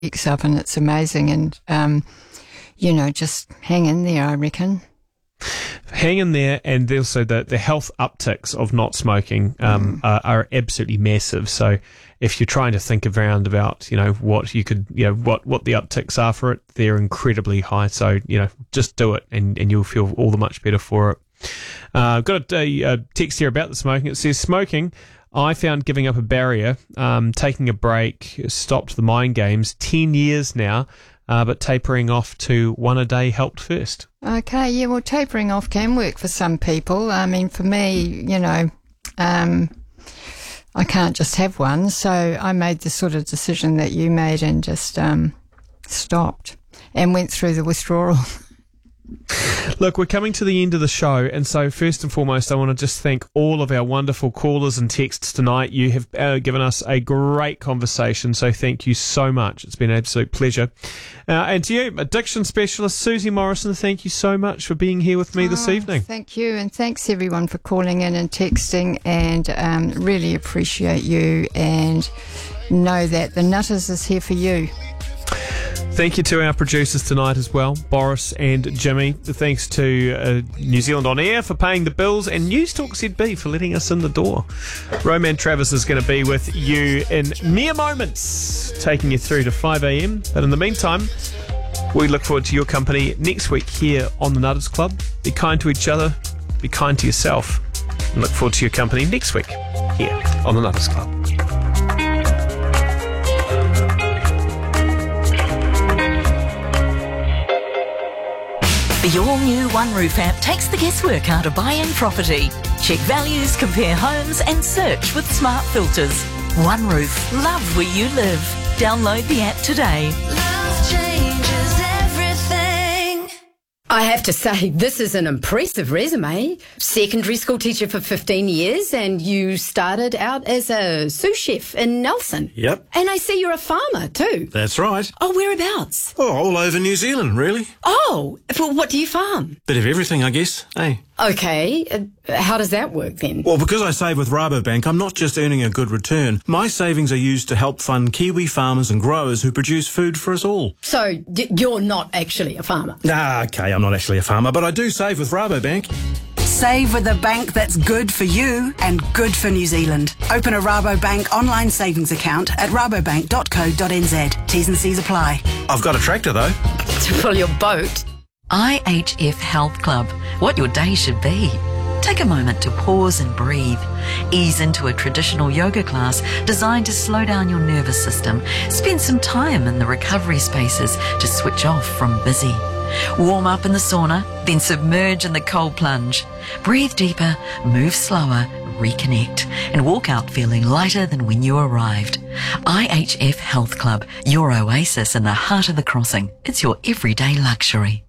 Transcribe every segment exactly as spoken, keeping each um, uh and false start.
weeks up, and it's amazing. And, um, you know, just hang in there, I reckon. Hang in there, and also the, the health upticks of not smoking um, mm. are, are absolutely massive. So if you're trying to think around about, you know, what you could, you know, what, what the upticks are for it, they're incredibly high. So, you know, just do it, and, and you'll feel all the much better for it. Uh, I've got a, a text here about the smoking. It says, smoking, I found giving up a barrier, um, taking a break, stopped the mind games, ten years now, uh, but tapering off to one a day helped first. Okay, yeah, well, tapering off can work for some people. I mean, for me, you know, um, I can't just have one, so I made the sort of decision that you made and just um, stopped and went through the withdrawal. Look, we're coming to the end of the show, and so first and foremost, I want to just thank all of our wonderful callers and texts tonight. You have uh, given us a great conversation, so thank you so much. It's been an absolute pleasure. Uh, and to you, addiction specialist Susie Morrison, thank you so much for being here with me oh, this evening. Thank you, and thanks everyone for calling in and texting, and um, really appreciate you, and know that the Nutters is here for you. Thank you to our producers tonight as well, Boris and Jimmy. Thanks to uh, New Zealand On Air for paying the bills, and News Talk Z B for letting us in the door. Roman Travis is going to be with you in mere moments, taking you through to five a.m. But in the meantime, we look forward to your company next week here on the Nutters Club. Be kind to each other, be kind to yourself, and look forward to your company next week here on the Nutters Club. The all-new One Roof app takes the guesswork out of buying property. Check values, compare homes and search with smart filters. One Roof. Love where you live. Download the app today. Love changes everything. I have to say, this is an impressive resume. Secondary school teacher for fifteen years, and you started out as a sous chef in Nelson. Yep. And I see you're a farmer too. That's right. Oh, whereabouts? Oh, all over New Zealand, really. Oh, well, what do you farm? Bit of everything, I guess, eh? Okay, uh, how does that work then? Well, because I save with Rabobank, I'm not just earning a good return. My savings are used to help fund Kiwi farmers and growers who produce food for us all. So, y- you're not actually a farmer? Ah, okay, I'm not actually a farmer, but I do save with Rabobank. Save with a bank that's good for you and good for New Zealand. Open a Rabobank online savings account at rabobank dot co dot n z. T's and C's apply. I've got a tractor, though. To pull your boat? I H F Health Club. What your day should be. Take a moment to pause and breathe. Ease into a traditional yoga class designed to slow down your nervous system. Spend some time in the recovery spaces to switch off from busy. Warm up in the sauna, then submerge in the cold plunge. Breathe deeper, move slower, reconnect, and walk out feeling lighter than when you arrived. I H F Health Club, your oasis in the heart of the crossing. It's your everyday luxury.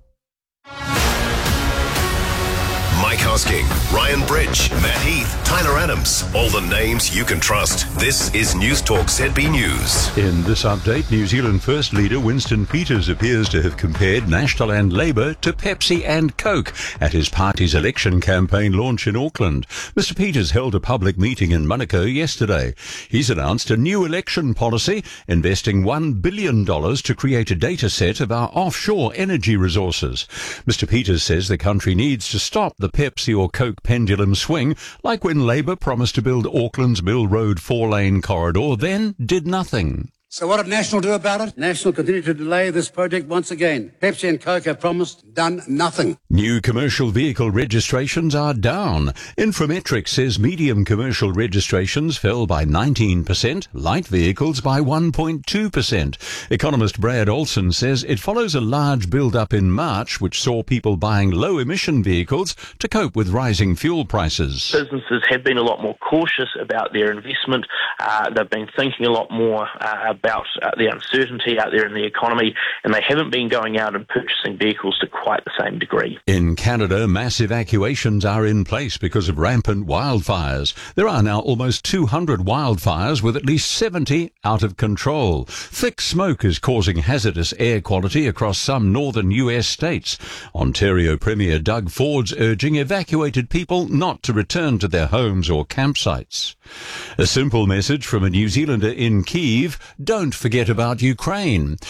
Mike Hosking, Ryan Bridge, Matt Heath, Tyler Adams. All the names you can trust. This is News Talk Z B News. In this update, New Zealand First Leader Winston Peters appears to have compared National and Labour to Pepsi and Coke at his party's election campaign launch in Auckland. Mister Peters held a public meeting in Manukau yesterday. He's announced a new election policy, investing one billion dollars to create a data set of our offshore energy resources. Mister Peters says the country needs to stop the Pepsi or Coke pendulum swing, like when Labour promised to build Auckland's Mill Road four-lane corridor, then did nothing. So what did National do about it? National continued to delay this project once again. Pepsi and Coke have promised, done nothing. New commercial vehicle registrations are down. Infometrics says medium commercial registrations fell by nineteen percent, light vehicles by one point two percent. Economist Brad Olson says it follows a large build-up in March, which saw people buying low-emission vehicles to cope with rising fuel prices. Businesses have been a lot more cautious about their investment. Uh, they've been thinking a lot more uh, about uh, the uncertainty out there in the economy, and they haven't been going out and purchasing vehicles to quite the same degree. In Canada, mass evacuations are in place because of rampant wildfires. There are now almost two hundred wildfires, with at least seventy out of control. Thick smoke is causing hazardous air quality across some northern U S states. Ontario Premier Doug Ford's urging evacuated people not to return to their homes or campsites. A simple message from a New Zealander in Kyiv: don't forget about Ukraine.